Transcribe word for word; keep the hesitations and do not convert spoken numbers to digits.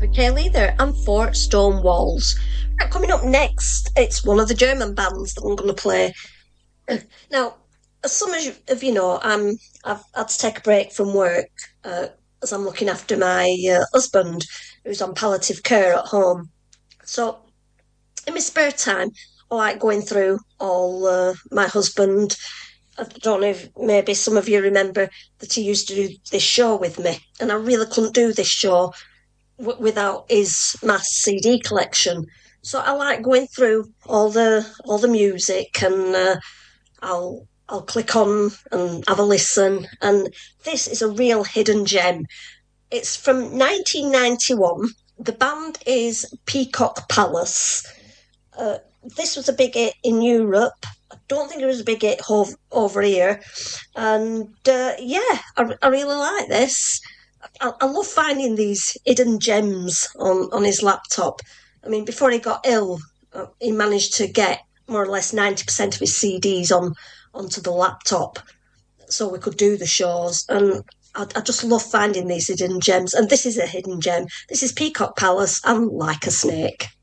Kelly there, and for Stone Walls. Right, coming up next, it's one of the German bands that I'm going to play. Now, as some of you, of you know, I'm I've had to take a break from work uh, as I'm looking after my uh, husband, who's on palliative care at home. So, in my spare time, I like going through all uh, my husband. I don't know if maybe some of you remember that he used to do this show with me, and I really couldn't do this show w- without his mass C D collection. So I like going through all the all the music, and uh, I'll I'll click on and have a listen. And this is a real hidden gem. It's from nineteen ninety-one. The band is Peacock Palace. Uh, this was a big hit in Europe. I don't think it was a big hit hov- over here. And uh, yeah, I, I really like this. I, I love finding these hidden gems on, on his laptop. I mean, before he got ill, uh, he managed to get more or less ninety percent of his C Ds on onto the laptop so we could do the shows. And I, I just love finding these hidden gems. And this is a hidden gem. This is Peacock Palace and Like a Snake.